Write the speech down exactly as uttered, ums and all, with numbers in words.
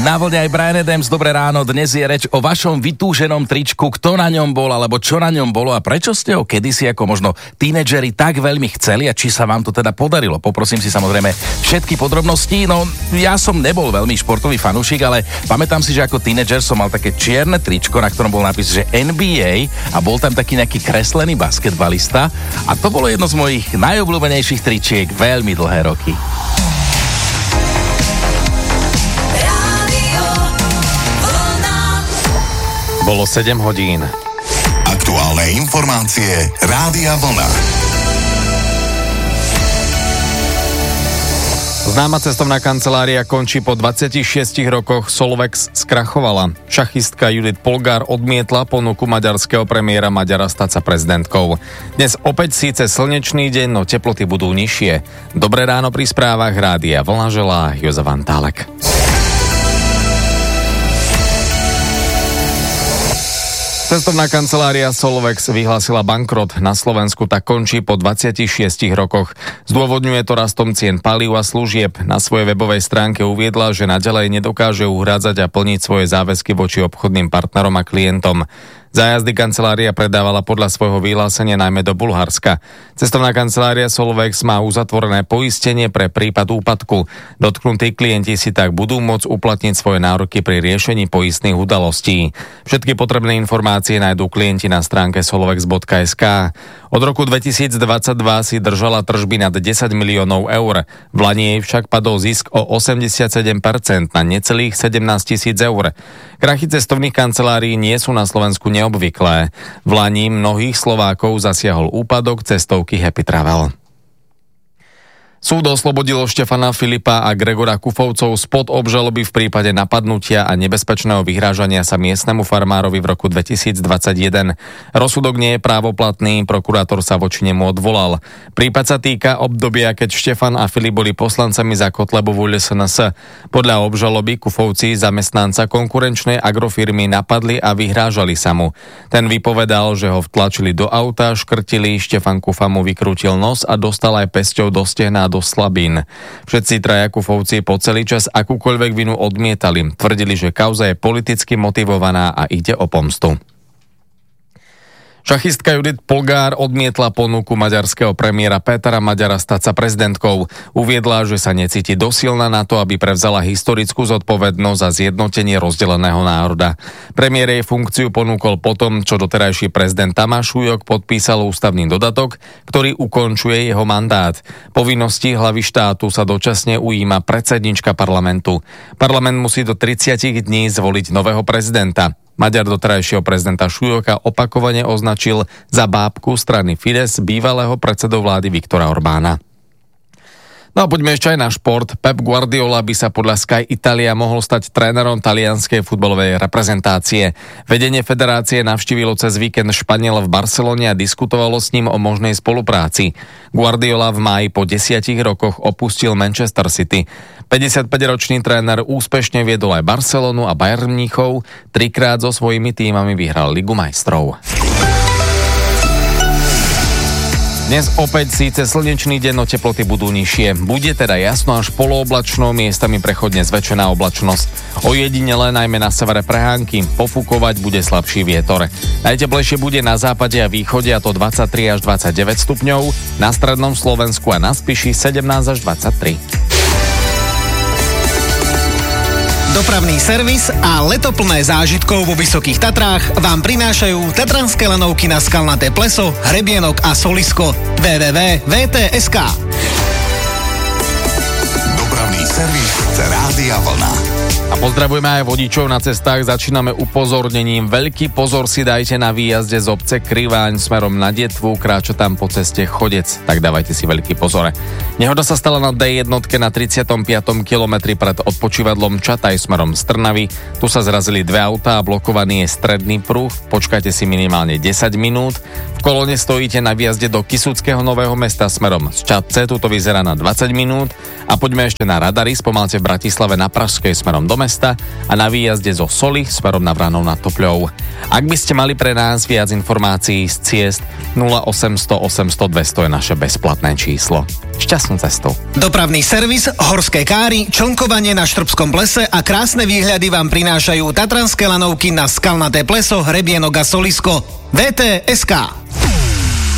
Na vlne aj Bryan Adams, dobré ráno. Dnes je reč o vašom vytúženom tričku, kto na ňom bol, alebo čo na ňom bolo a prečo ste ho kedysi ako možno tínedžeri tak veľmi chceli a či sa vám to teda podarilo. Poprosím si samozrejme všetky podrobnosti. No, ja som nebol veľmi športový fanúšik, ale pamätám si, že ako tínedžer som mal také čierne tričko, na ktorom bol nápis, že en bí ej a bol tam taký nejaký kreslený basketbalista a to bolo jedno z mojich najobľúbenejších tričiek veľmi dlhé roky. Bolo sedem hodín. Aktuálne informácie Rádia Vlna. Známa cestovná kancelária končí po dvadsiatich šiestich rokoch, Solvex skrachovala. Šachistka Judith Polgár odmietla ponuku maďarského premiéra Maďara stať sa prezidentkou. Dnes opäť síce slnečný deň, no teploty budú nižšie. Dobré ráno pri správach Rádia Vlna želá Jozef Antálek. Cestovná kancelária Solvex vyhlásila bankrot. Na Slovensku tak končí po dvadsiatich šiestich rokoch. Zdôvodňuje to rastom cien palív a služieb. Na svojej webovej stránke uviedla, že naďalej nedokáže uhrádzať a plniť svoje záväzky voči obchodným partnerom a klientom. Zájazdy kancelária predávala podľa svojho vyhlásenia najmä do Bulharska. Cestovná kancelária Solvex má uzatvorené poistenie pre prípad úpadku. Dotknutí klienti si tak budú môcť uplatniť svoje nároky pri riešení poistných udalostí. Všetky potrebné informácie nájdú klienti na stránke solvex bodka es ká. Od roku dvetisícdvadsaťdva si držala tržby nad desať miliónov eur. V lani jej však padol zisk o osemdesiatsedem percent na necelých sedemnásť tisíc eur. Krachy cestovných kancelárií nie sú na Slovensku neobvyklé. V lani mnohých Slovákov zasiahol úpadok cestovky Happy Travel. Súd oslobodil Štefana Filipa a Gregora Kufovcov spod obžaloby v prípade napadnutia a nebezpečného vyhrážania sa miestnemu farmárovi v roku dvetisícdvadsaťjeden. Rozsudok nie je právoplatný, prokurátor sa voči nemu odvolal. Prípad sa týka obdobia, keď Štefan a Filip boli poslancami za Kotlebovú es en es. Podľa obžaloby Kufovci zamestnanca konkurenčnej agrofirmy napadli a vyhrážali sa mu. Ten vypovedal, že ho vtlačili do auta, škrtili, Štefan Kufa mu vykrútil nos a dostal aj pesťou do stehna do slabín. Všetci traja Kufovci po celý čas akúkoľvek vinu odmietali. Tvrdili, že kauza je politicky motivovaná a ide o pomstu. Šachistka Judith Polgár odmietla ponuku maďarského premiéra Pétera Maďara stať sa prezidentkou. Uviedla, že sa necíti dosilná na to, aby prevzala historickú zodpovednosť za zjednotenie rozdeleného národa. Premiér jej funkciu ponúkol potom, čo doterajší prezident Tamáš Ujok podpísal ústavný dodatok, ktorý ukončuje jeho mandát. Povinnosti hlavy štátu sa dočasne ujíma predsednička parlamentu. Parlament musí do tridsať dní zvoliť nového prezidenta. Maďar doterajšieho prezidenta Šujoka opakovane označil za bábku strany Fides bývalého predsedu vlády Viktora Orbána. No a poďme ešte aj na šport. Pep Guardiola by sa podľa Sky Italia mohol stať trénerom talianskej futbalovej reprezentácie. Vedenie federácie navštívilo cez víkend Španiela v Barcelone a diskutovalo s ním o možnej spolupráci. Guardiola v máji po desiatich rokoch opustil Manchester City. päťdesiatpäťročný tréner úspešne viedol aj Barcelonu a Bayern Mníchov, trikrát so svojimi tímami vyhral Ligu majstrov. Dnes opäť síce slnečný deň, no teploty budú nižšie. Bude teda jasno až polooblačno, miestami prechodne zväčšená oblačnosť. Ojedinele najmä na severe prehánky, pofúkovať bude slabší vietor. Najteplejšie bude na západe a východe, a to dvadsaťtri až dvadsaťdeväť stupňov, na strednom Slovensku a na Spiši sedemnásť až dvadsaťtri. Dopravný servis a leto plné zážitkov vo Vysokých Tatrách vám prinášajú tatranské lanovky na Skalnaté pleso, Hrebienok a Solisko. w w w bodka v t bodka es ká. Dopravný servis Rádia Vlna. A pozdravujeme aj vodičov na cestách. Začíname upozornením. Veľký pozor si dajte na výjazde z obce Kriváň smerom na Detvu. Kráča tam po ceste chodec, tak dávajte si veľký pozor. Nehoda sa stala na dé jedna na tridsiatom piatom kilometri pred odpočívadlom Čataj smerom z Trnavy. Tu sa zrazili dve autá a blokovaný je stredný pruh. Počkajte si minimálne desať minút. V kolóne stojíte na výjazde do Kysuckého Nového Mesta smerom z Čadce. Tuto vyzerá na dvadsať minút. A poďme ešte na radary. Spomalte v Bratislave na Pražskej smerom smerom do mesta a na výjazde zo Soli smerom na Vranov nad Topľou. Ak by ste mali pre nás viac informácií z ciest, nula osemsto osemsto dvesto je naše bezplatné číslo. Šťastnú cestu. Dopravný servis, horské káry, člnkovanie na Štrbskom plese a krásne výhľady vám prinášajú tatranské lanovky na Skalnaté pleso, Hrebienok a Solisko. vé té bodka es ká